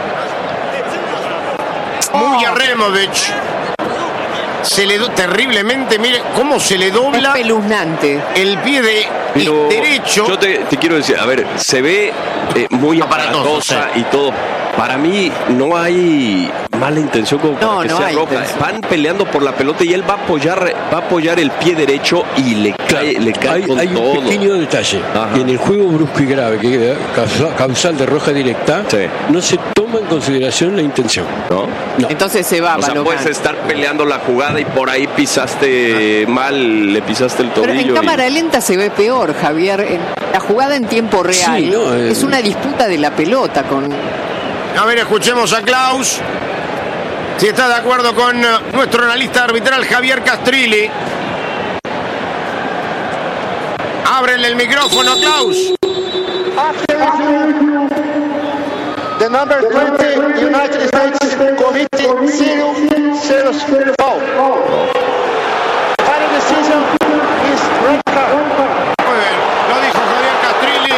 Mujaremovic se le terriblemente, mire cómo se le dobla. Es espeluznante. El pie derecho. Yo te quiero decir, a ver, se ve muy aparatosa y todo. Para mí no hay mala intención como para que sea roja. Van peleando por la pelota y él va a apoyar el pie derecho y le cae con hay todo. Un pequeño detalle. En el juego brusco y grave, que es causal de roja directa, no se toma en consideración la intención. ¿No? Entonces se va. O sea, puedes estar peleando la jugada y por ahí pisaste mal, le pisaste el tobillo. Pero en cámara lenta se ve peor, Javier. La jugada en tiempo real es una disputa de la pelota con... A ver, escuchemos a Klaus. Si está de acuerdo con nuestro analista arbitral Javier Castrilli. Ábrenle el micrófono, Klaus. The number 20 United States committed serious foul. Final decision is red card. Muy bien, lo dijo Javier Castrilli.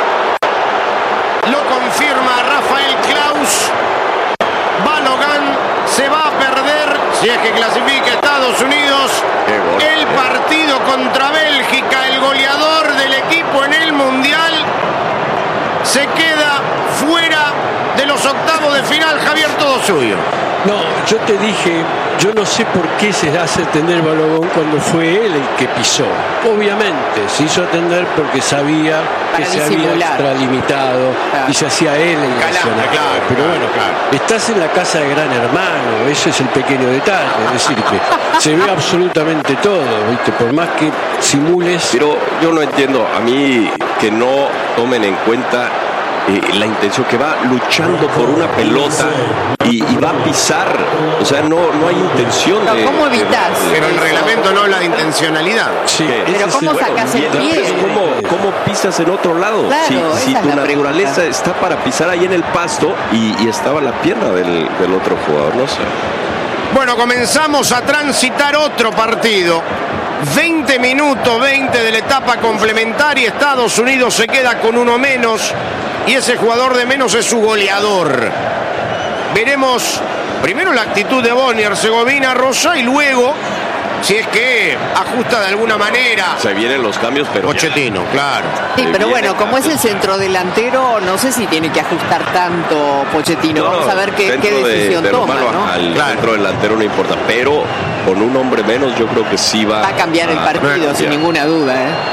Lo confirma Rafael Klaus. Balogun se va a perder, si es que clasifica Estados Unidos, el partido contra Bélgica. El goleador del equipo en el Mundial se queda fuera de los octavos de final. Javier, todo suyo. No, yo te dije, yo no sé por qué se hace atender Balogun cuando fue él el que pisó. Obviamente, se hizo atender porque sabía que se había extralimitado y se hacía él el lesionado. Pero bueno, estás en la casa de Gran Hermano, ese es el pequeño detalle, es decir, que se ve absolutamente todo, ¿viste? Por más que simules. Pero yo no entiendo, a mí que no tomen en cuenta la intención, que va luchando por una pelota y va a pisar, o sea, no hay intención de... ¿Cómo evitas? Pero el reglamento no habla de intencionalidad. Sí, pero ¿cómo sacas el pie? ¿Cómo pisas en otro lado? Claro, si tu naturaleza está para pisar ahí en el pasto y estaba la pierna del otro jugador, no sé. Bueno, comenzamos a transitar otro partido. 20 minutos, 20 de la etapa complementaria. Estados Unidos se queda con uno menos y ese jugador de menos es su goleador. Veremos primero la actitud de Bosnia y Herzegovina, Rosa, y luego si es que ajusta de alguna manera. Se vienen los cambios, pero Pochettino, claro. Sí, pero bueno, como es el centrodelantero, no sé si tiene que ajustar tanto Pochettino. Vamos a ver qué decisión toma, ¿no? Al centrodelantero no importa, pero con un hombre menos yo creo que sí va a cambiar el partido, sin ninguna duda,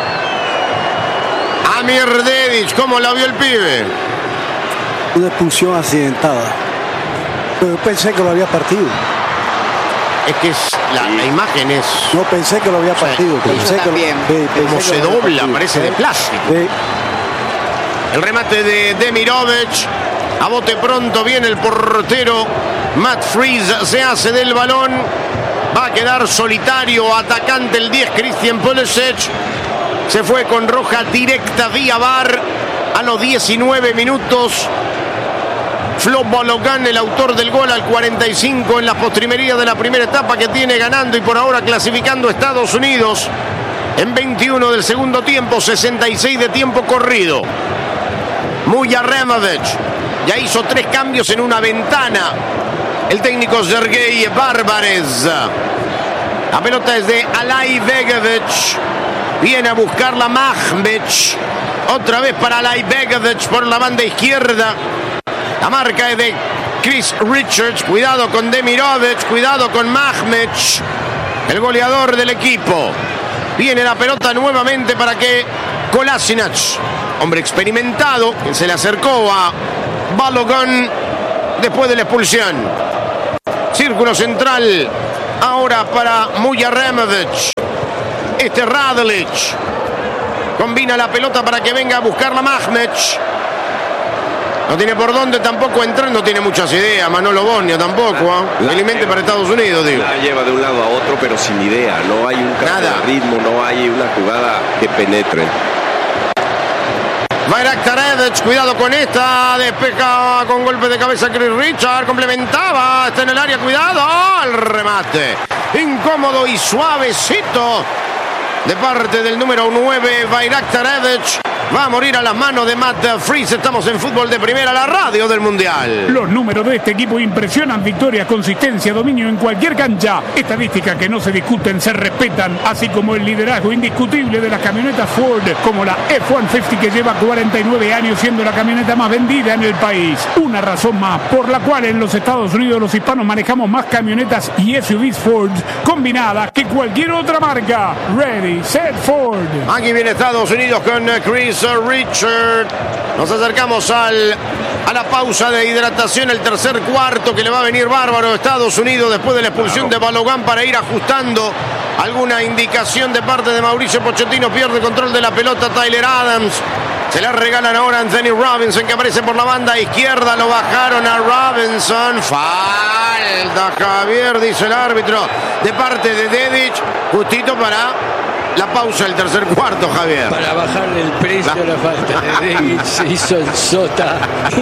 Amir Dedić, ¿cómo la vio el pibe? Una expulsión accidentada. Pero pensé que lo había partido. Es que la imagen es... No, pensé que lo había partido. Pensé como se dobla, parece de plástico. El remate de Demirovic. A bote pronto viene el portero. Matt Freese se hace del balón. Va a quedar solitario, atacante el 10, Christian Pulisic. Se fue con roja directa vía VAR a los 19 minutos. Flo Balogun, el autor del gol al 45 en la postrimería de la primera etapa, que tiene ganando y por ahora clasificando Estados Unidos en 21 del segundo tiempo, 66 de tiempo corrido. Mujaremovic ya hizo 3 cambios en una ventana. El técnico Sergei Barbares. La pelota es de Alay Begovic. Viene a buscarla Mahmech. Otra vez para Alay Begovic por la banda izquierda. La marca es de Chris Richards. Cuidado con Demirovic. Cuidado con Mahmech, el goleador del equipo. Viene la pelota nuevamente para que Kolasinac, hombre experimentado, que se le acercó a Balogun después de la expulsión. Círculo central ahora para Mujaremovic. Este Radlic combina la pelota para que venga a buscarla Mahmech. No tiene por dónde tampoco entrar, no tiene muchas ideas. Manolo Bosnia tampoco. Felizmente para Estados Unidos, digo. La lleva de un lado a otro, pero sin idea. No hay un cambio de ritmo, no hay una jugada que penetre. Bayraktarevic, cuidado con esta. Despeja con golpe de cabeza Chris Richard. Complementaba. Está en el área, cuidado. El remate incómodo y suavecito de parte del número 9, Bayraktarevic. Va a morir a las manos de Matt Freese. Estamos en Fútbol de Primera, la radio del Mundial. Los números de este equipo impresionan: victorias, consistencia, dominio en cualquier cancha. Estadísticas que no se discuten, se respetan, así como el liderazgo indiscutible de las camionetas Ford, como la F-150, que lleva 49 años siendo la camioneta más vendida en el país. Una razón más por la cual en los Estados Unidos los hispanos manejamos más camionetas y SUVs Ford combinadas que cualquier otra marca. Ready, set, Ford. Aquí viene Estados Unidos con Chris Richard. Nos acercamos a la pausa de hidratación, el tercer cuarto, que le va a venir bárbaro a Estados Unidos después de la expulsión de Balogun, para ir ajustando alguna indicación de parte de Mauricio Pochettino. Pierde control de la pelota Tyler Adams. Se la regalan ahora a Anthony Robinson, que aparece por la banda izquierda. Lo bajaron a Robinson. Falta, Javier, dice el árbitro, de parte de Dedic. Justito para la pausa del tercer cuarto, Javier. Para bajarle el precio a la falta de Dedic, se hizo el sota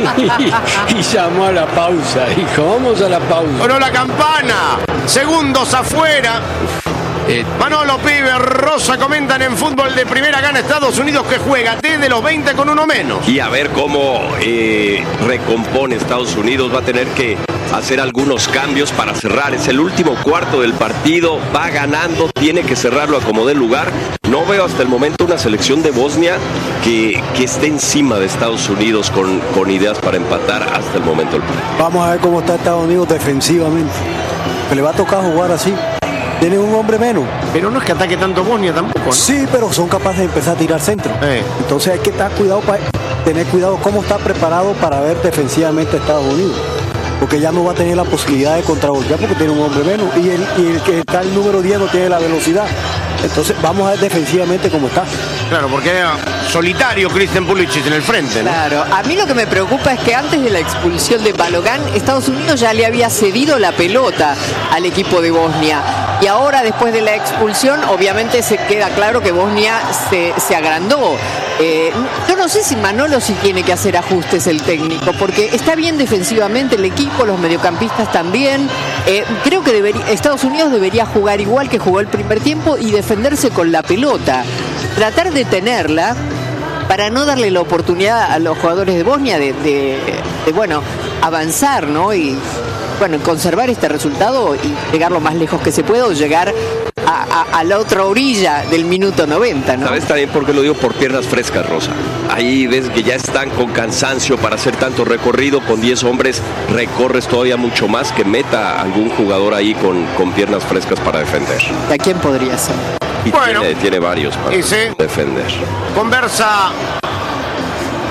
y llamó a la pausa. Dijo, vamos a la pausa. Sonó la campana. Segundos afuera. Manolo, Pibe, Rosa comentan en Fútbol de Primera. Gana Estados Unidos, que juega desde los 20 con uno menos. Y a ver cómo recompone Estados Unidos. Va a tener que hacer algunos cambios para cerrar. Es el último cuarto del partido. Va ganando, tiene que cerrarlo a como dé lugar. No veo hasta el momento una selección de Bosnia que esté encima de Estados Unidos con ideas para empatar hasta el momento. Vamos a ver cómo está Estados Unidos defensivamente. Que le va a tocar jugar así. Tiene un hombre menos. Pero no es que ataque tanto Bosnia tampoco, ¿no? Sí, pero son capaces de empezar a tirar centro. Entonces hay que tener cuidado cómo está preparado para ver defensivamente a Estados Unidos. Porque ya no va a tener la posibilidad de contragolpear porque tiene un hombre menos. Y el que está el número 10 no tiene la velocidad. Entonces vamos a ver defensivamente cómo está. Claro, porque era solitario Christian Pulisic en el frente, ¿no? Claro, a mí lo que me preocupa es que antes de la expulsión de Balogun, Estados Unidos ya le había cedido la pelota al equipo de Bosnia. Y ahora, después de la expulsión, obviamente se queda claro que Bosnia se agrandó. Yo no sé si Manolo sí tiene que hacer ajustes el técnico, porque está bien defensivamente el equipo, los mediocampistas también. Creo que Estados Unidos debería jugar igual que jugó el primer tiempo y defenderse con la pelota. Tratar de tenerla para no darle la oportunidad a los jugadores de Bosnia de avanzar, ¿no? Y conservar este resultado y llegar lo más lejos que se pueda, o llegar a la otra orilla del minuto 90, ¿no? ¿Sabes también por qué lo digo? Por piernas frescas, Rosa. Ahí ves que ya están con cansancio para hacer tanto recorrido. Con 10 hombres recorres todavía mucho más, que meta algún jugador ahí con piernas frescas para defender. ¿A quién podría ser? Y tiene varios para defender. Conversa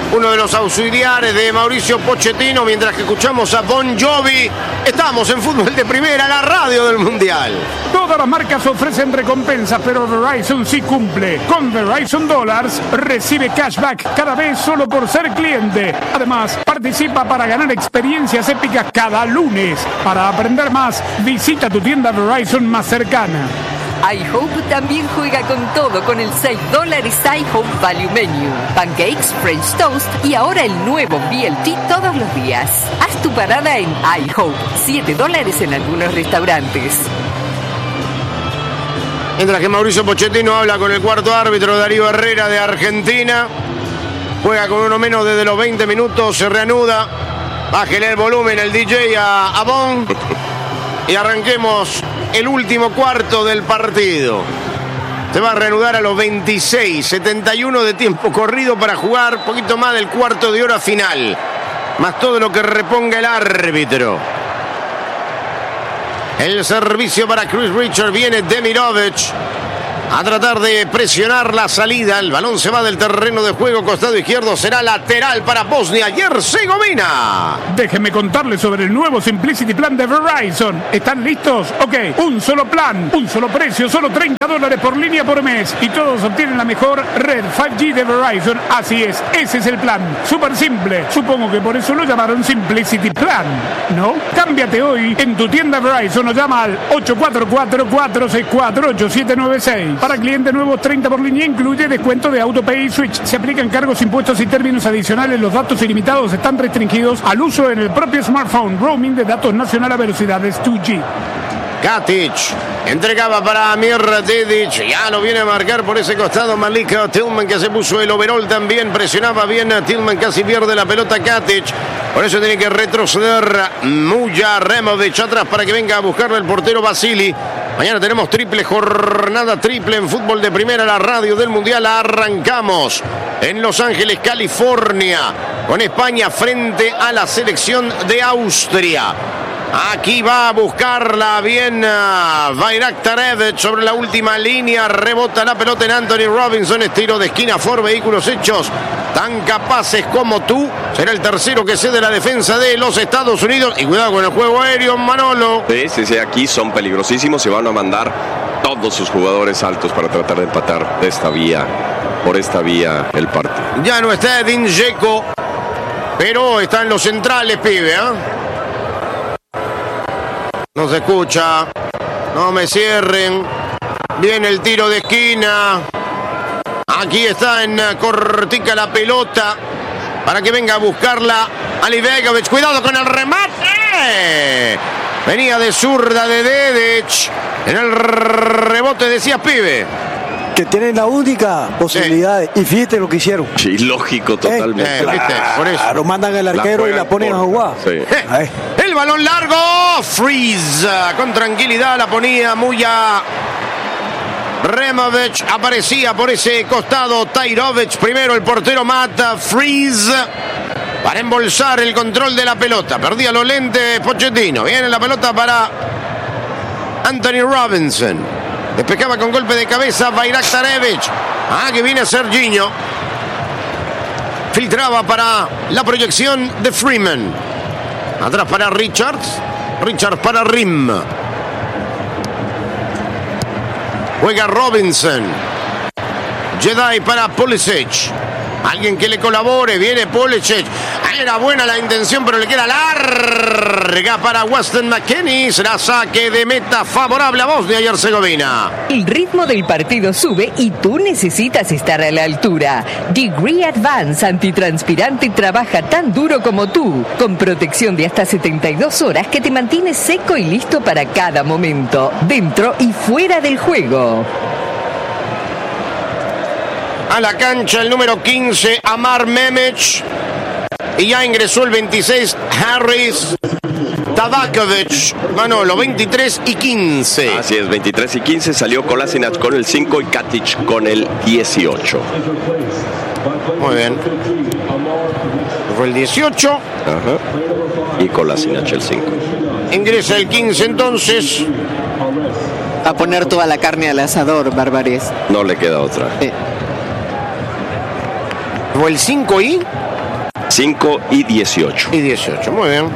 uno de los auxiliares de Mauricio Pochettino, mientras que escuchamos a Bon Jovi. Estamos en Fútbol de Primera, la radio del Mundial. Todas las marcas ofrecen recompensas, pero Verizon sí cumple. Con Verizon Dollars recibe cashback cada vez solo por ser cliente. Además, participa para ganar experiencias épicas cada lunes. Para aprender más, visita tu tienda Verizon más cercana. iHope también juega con todo con el $6 iHope Value Menu. Pancakes, French Toast y ahora el nuevo BLT todos los días. Haz tu parada en iHope. $7 en algunos restaurantes. Mientras que Mauricio Pochettino habla con el cuarto árbitro Darío Herrera de Argentina. Juega con uno menos desde los 20 minutos. Se reanuda. Bájele el volumen el DJ a Bon. Y arranquemos el último cuarto del partido. Se va a reanudar a los 26, 71 de tiempo corrido para jugar poquito más del cuarto de hora final. Más todo lo que reponga el árbitro. El servicio para Chris Richard, viene Demirovic a tratar de presionar la salida. El balón se va del terreno de juego, costado izquierdo, será lateral para Bosnia y Herzegovina. Déjenme contarles sobre el nuevo Simplicity Plan de Verizon. ¿Están listos? Ok, un solo plan, un solo precio, solo $30 por línea por mes. Y todos obtienen la mejor red 5G de Verizon. Así es, ese es el plan. Súper simple. Supongo que por eso lo llamaron Simplicity Plan, ¿no? Cámbiate hoy en tu tienda Verizon o llama al 844-464-8796. Para clientes nuevos, 30 por línea, incluye descuento de AutoPay y Switch. Se aplican cargos, impuestos y términos adicionales. Los datos ilimitados están restringidos al uso en el propio smartphone. Roaming de datos nacional a velocidades 2G. Katic entregaba para Amir Dedic. Ya lo viene a marcar por ese costado Malik Tillman, que se puso el overall también. Presionaba bien a Tillman, casi pierde la pelota Katic. Por eso tiene que retroceder Muja Removic atrás para que venga a buscarle el portero Basili. Mañana tenemos jornada triple en Fútbol de Primera, la radio del Mundial. Arrancamos en Los Ángeles, California, con España frente a la selección de Austria. Aquí va a buscarla bien Bayraktarevic sobre la última línea. Rebota la pelota en Anthony Robinson. Estilo de esquina, Ford Vehículos Hechos. Tan capaces como tú. Será el tercero que cede la defensa de los Estados Unidos. Y cuidado con el juego aéreo, Manolo. Sí, aquí son peligrosísimos. Se van a mandar todos sus jugadores altos para tratar de empatar de esta vía, por esta vía el partido. Ya no está Edin Dzeko, pero están los centrales, pibe, ¿eh? No se escucha. No me cierren. Viene el tiro de esquina. Aquí está en cortica la pelota para que venga a buscarla Alibegovic. Cuidado con el remate. Venía de zurda de Dedic. En el rebote decías, pibe, que tienen la única posibilidad. Y fíjate lo que hicieron. Sí, lógico, totalmente. Por eso. Lo mandan el arquero y la ponen a jugar. Sí. El balón largo. Freeze. Con tranquilidad la ponía Muja Removic. Aparecía por ese costado Tajrovic. Primero el portero mata. Freeze para embolsar el control de la pelota. Perdía los lentes Pochettino. Viene la pelota para Anthony Robinson. Despejaba con golpe de cabeza Bayraktarevic. Que viene Serginho. Filtraba para la proyección de Freeman. Atrás para Richards. Richards para Rim. Juega Robinson. Jedi para Pulisic. Alguien que le colabore. Viene Pulisic. Era buena la intención, pero le queda larga para Weston McKennie. Será saque de meta favorable a Bosnia y Herzegovina. El ritmo del partido sube y tú necesitas estar a la altura. Degree Advance Antitranspirante trabaja tan duro como tú, con protección de hasta 72 horas que te mantiene seco y listo para cada momento, dentro y fuera del juego. A la cancha el número 15, Amar Mehmech. Y ya ingresó el 26, Haris Tabakovic. Manolo, 23 y 15. Así es, 23 y 15. Salió Kolasinac con el 5 y Katic con el 18. Muy bien. Fue el 18. Ajá. Y Kolasinac el 5. Ingresa el 15 entonces. A poner toda la carne al asador, Barbarés. No le queda otra. Fue el 5 y... 5 y 18. Y 18, muy bien.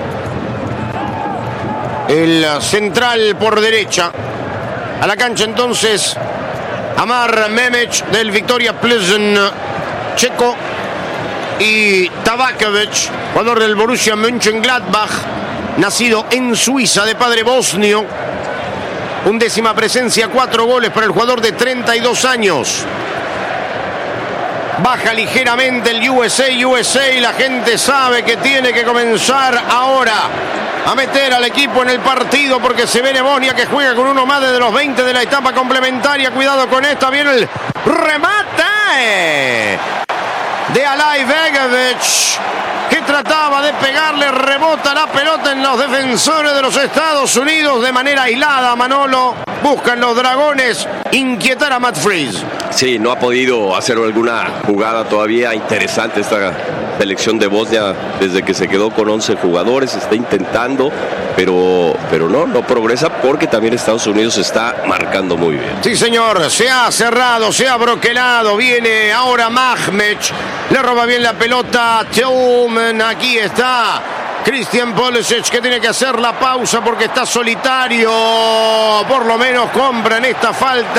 El central por derecha. A la cancha entonces Amar Mehmet del Victoria Plzeň checo y Tabakovic, jugador del Borussia Mönchengladbach, nacido en Suiza de padre bosnio. 11ª presencia, 4 goles para el jugador de 32 años. Baja ligeramente el USA, la gente sabe que tiene que comenzar ahora a meter al equipo en el partido porque se viene Bosnia que juega con uno más desde los 20 de la etapa complementaria. Cuidado con esta, viene el remate de Alay Begovic, que trataba de pegarle, rebota la pelota en los defensores de los Estados Unidos de manera aislada. Manolo, buscan los dragones inquietar a Matt Freese. Sí, no ha podido hacer alguna jugada todavía interesante esta selección de Bosnia desde que se quedó con 11 jugadores. Está intentando, pero no progresa porque también Estados Unidos está marcando muy bien. Sí, señor, se ha cerrado, se ha broquelado. Viene ahora Mehmet, le roba bien la pelota a Tillman. Aquí está Christian Pulisic, que tiene que hacer la pausa porque está solitario. Por lo menos compran esta falta